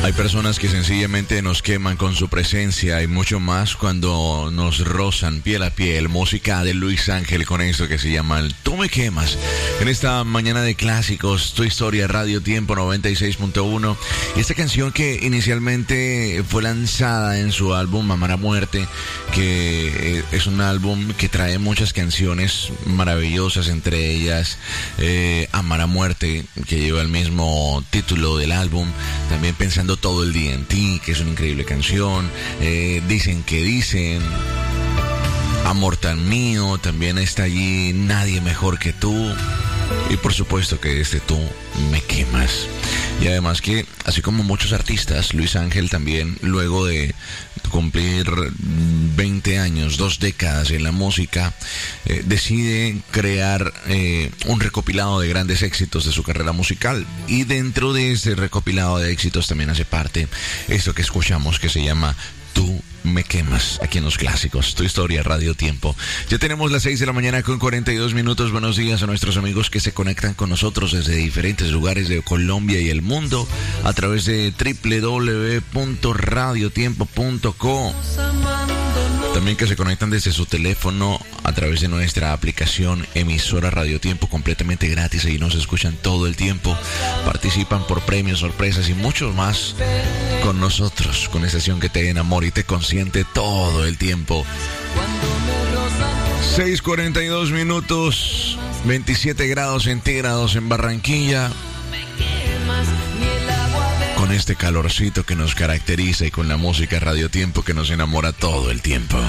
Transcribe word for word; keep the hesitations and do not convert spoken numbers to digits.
Hay personas que sencillamente nos queman con su presencia y mucho más cuando nos rozan piel a piel. Música de Luis Ángel con esto que se llama Tú me quemas. En esta mañana de clásicos, Tu Historia, Radio Tiempo noventa y seis punto uno. Y esta canción que inicialmente fue lanzada en su álbum Amar a Muerte, que es un álbum que trae muchas canciones maravillosas, entre ellas eh, Amar a Muerte, que lleva el mismo título del álbum. También Pensando todo el día en ti, que es una increíble canción. eh, Dicen que dicen, Amor tan mío, también está allí Nadie mejor que tú. Y por supuesto que este Tú me quemas. Y además que, así como muchos artistas, Luis Ángel también, luego de cumplir veinte años, dos décadas en la música, eh, decide crear eh, un recopilado de grandes éxitos de su carrera musical. Y dentro de ese recopilado de éxitos también hace parte esto que escuchamos, que se llama Tú me quemas, aquí en los clásicos, Tu Historia, Radio Tiempo. Ya tenemos las seis de la mañana con cuarenta y dos minutos. Buenos días a nuestros amigos que se conectan con nosotros desde diferentes lugares de Colombia y el mundo a través de doble u doble u doble u punto radio tiempo punto co. También que se conectan desde su teléfono a través de nuestra aplicación emisora Radio Tiempo, completamente gratis. Ahí nos escuchan todo el tiempo, participan por premios, sorpresas y mucho más con nosotros, con estación que te enamora y te consiente todo el tiempo. seis cuarenta y dos minutos, veintisiete grados centígrados en Barranquilla. Con este calorcito que nos caracteriza y con la música Radio Tiempo que nos enamora todo el tiempo.